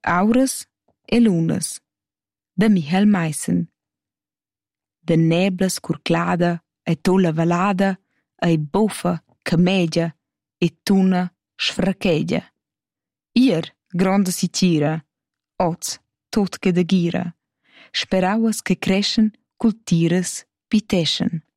Auras e lunas, da Michael Meissen. Da neblas curclada e tolla valada ei buffa, camegia e tuna sfrachegia. Ier gronda si tira, oz tot che da gira. Sperauas che creschen cul tiras piteschen.